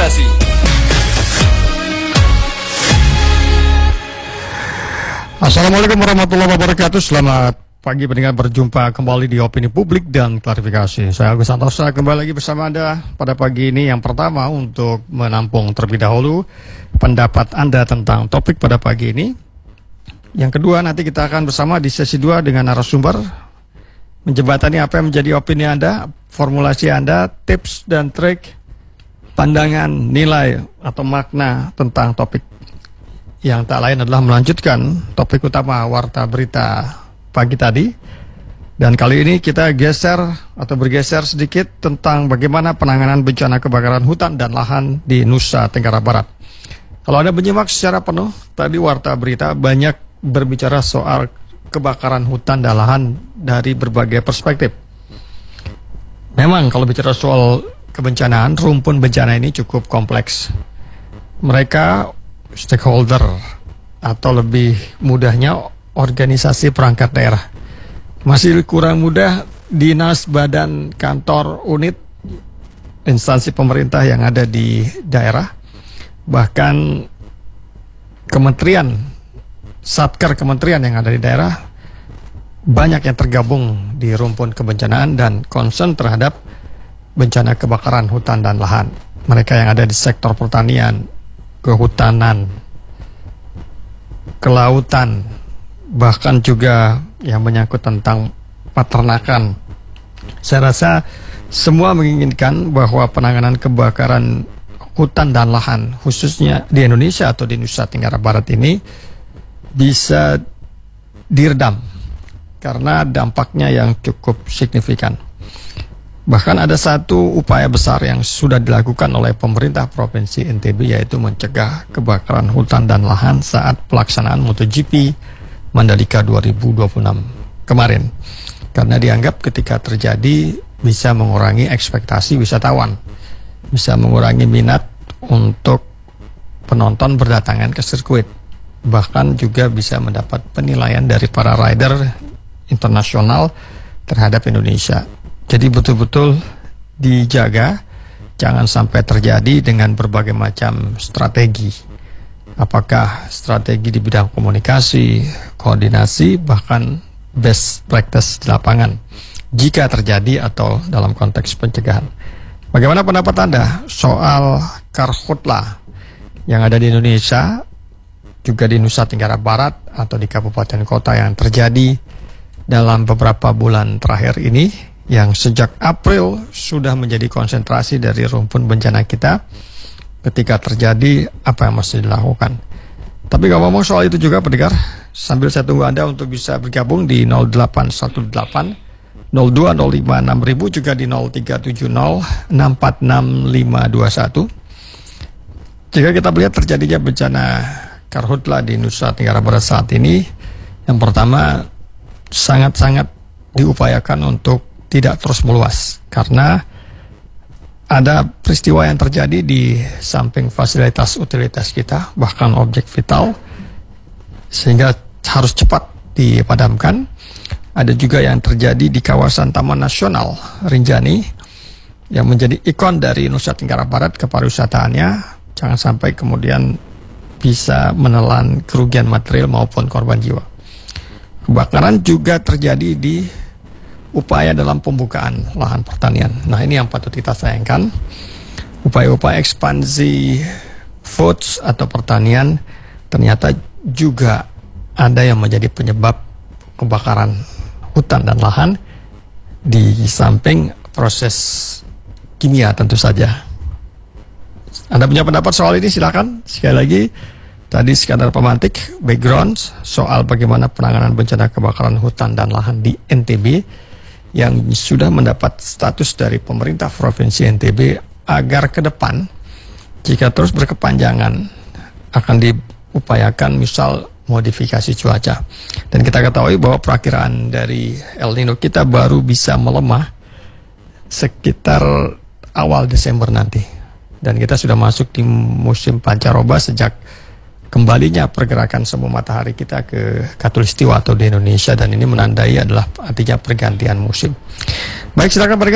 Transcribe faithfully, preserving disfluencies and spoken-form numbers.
Inspirasi. Assalamualaikum warahmatullahi wabarakatuh. Selamat pagi pendengar, berjumpa kembali di Opini Publik dan Klarifikasi. Saya Agus Santosa kembali lagi bersama Anda pada pagi ini. Yang pertama untuk menampung terlebih dahulu pendapat Anda tentang topik pada pagi ini. Yang kedua nanti kita akan bersama di sesi dua dengan narasumber, menjembatani apa yang menjadi opini Anda, formulasi Anda, tips dan trik, pandangan, nilai atau makna tentang topik. Yang tak lain adalah melanjutkan topik utama Warta Berita pagi tadi. Dan kali ini kita geser atau bergeser sedikit tentang bagaimana penanganan bencana kebakaran hutan dan lahan di Nusa Tenggara Barat. Kalau Anda menyimak secara penuh, tadi Warta Berita banyak berbicara soal kebakaran hutan dan lahan dari berbagai perspektif. Memang kalau bicara soal kebencanaan, rumpun bencana ini cukup kompleks. Mereka stakeholder atau lebih mudahnya organisasi perangkat daerah. Masih kurang mudah dinas, badan, kantor, unit, instansi pemerintah yang ada di daerah. Bahkan kementerian, satker kementerian yang ada di daerah, banyak yang tergabung di rumpun kebencanaan dan concern terhadap bencana kebakaran hutan dan lahan. Mereka yang ada di sektor pertanian, kehutanan, kelautan, bahkan juga yang menyangkut tentang peternakan. Saya rasa semua menginginkan bahwa penanganan kebakaran hutan dan lahan, khususnya di Indonesia atau di Nusa Tenggara Barat ini, bisa diredam karena dampaknya yang cukup signifikan. Bahkan ada satu upaya besar yang sudah dilakukan oleh pemerintah Provinsi N T B, yaitu mencegah kebakaran hutan dan lahan saat pelaksanaan MotoGP Mandalika dua ribu dua puluh enam kemarin. Karena dianggap ketika terjadi bisa mengurangi ekspektasi wisatawan, bisa mengurangi minat untuk penonton berdatangan ke sirkuit, bahkan juga bisa mendapat penilaian dari para rider internasional terhadap Indonesia. Jadi betul-betul dijaga, jangan sampai terjadi dengan berbagai macam strategi. Apakah strategi di bidang komunikasi, koordinasi, bahkan best practice di lapangan, jika terjadi atau dalam konteks pencegahan. Bagaimana pendapat Anda soal karhutla yang ada di Indonesia, juga di Nusa Tenggara Barat atau di kabupaten kota yang terjadi dalam beberapa bulan terakhir ini, yang sejak April sudah menjadi konsentrasi dari rumpun bencana kita? Ketika terjadi, apa yang mesti dilakukan? Tapi kalau ngomong soal itu juga pendengar, sambil saya tunggu Anda untuk bisa bergabung di nol delapan satu delapan nol dua nol lima enam ribu, juga di nol tiga tujuh nol enam empat enam lima dua satu. Jika kita melihat terjadinya bencana karhutla di Nusa Tenggara Barat saat ini, yang pertama sangat-sangat diupayakan untuk tidak terus meluas, karena ada peristiwa yang terjadi di samping fasilitas utilitas kita, bahkan objek vital, sehingga harus cepat dipadamkan. Ada juga yang terjadi di kawasan Taman Nasional Rinjani yang menjadi ikon dari Nusa Tenggara Barat kepariwisataannya. Jangan sampai kemudian bisa menelan kerugian material maupun korban jiwa. Kebakaran juga terjadi di upaya dalam pembukaan lahan pertanian. Nah, ini yang patut kita sayangkan. Upaya-upaya ekspansi foods atau pertanian ternyata juga ada yang menjadi penyebab kebakaran hutan dan lahan, di samping proses kimia tentu saja. Anda punya pendapat soal ini? Silakan. Sekali lagi, tadi sekadar pemantik background soal bagaimana penanganan bencana kebakaran hutan dan lahan di N T B yang sudah mendapat status dari pemerintah Provinsi N T B, agar ke depan jika terus berkepanjangan akan diupayakan misal modifikasi cuaca. Dan kita ketahui bahwa perakiraan dari El Nino kita baru bisa melemah sekitar awal Desember nanti. Dan kita sudah masuk di musim pancaroba sejak kembalinya pergerakan semu matahari kita ke Khatulistiwa atau di Indonesia, dan ini menandai adalah artinya pergantian musim. Baik, silakan